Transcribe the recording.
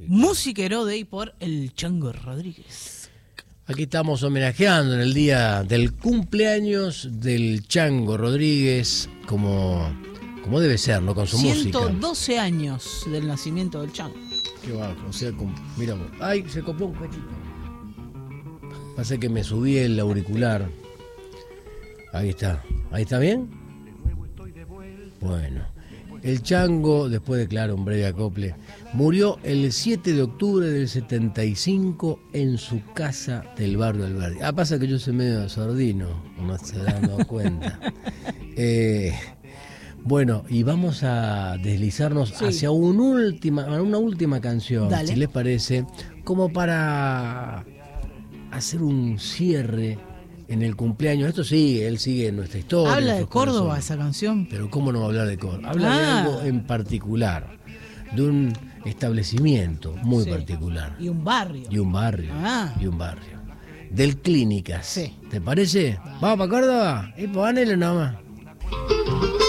Musiquero Day por el Chango Rodríguez. Aquí estamos homenajeando en el día del cumpleaños del Chango Rodríguez, como debe ser, ¿no? Con su 112 música. años del nacimiento del Chango. Qué bajo, o sea, mira, ay, se copió un cachito. Pasa que me subí el auricular. Ahí está bien. Bueno, el Chango, después de, claro, un breve acople, murió el 7 de octubre del 75 en su casa del barrio Alberdi. Pasa que yo soy medio sordino, no se han dado cuenta. Bueno, y vamos a deslizarnos hacia una última canción, Dale. si les parece, como para hacer un cierre en el cumpleaños. Esto sí, él sigue en nuestra historia. Habla de Córdoba corazones. esa canción. Pero ¿cómo no va a hablar de Córdoba? Habla de algo en particular, de un establecimiento muy particular. Y un barrio. Y un barrio. Del Clínicas. Sí. ¿Te parece? ¿Vamos para Córdoba? Y ponele nomás.